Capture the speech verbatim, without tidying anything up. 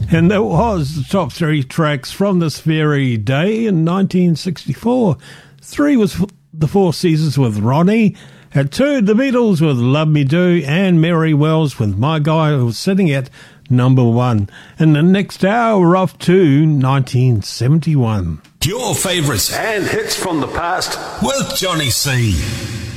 And that was the top three tracks from this very day in nineteen sixty-four. Three was The Four Seasons with Ronnie. At two, The Beatles with Love Me Do, and Mary Wells with My Guy, who was sitting at number one. In the next hour, we're off to nineteen seventy-one. Your favourites and hits from the past with Johnny C.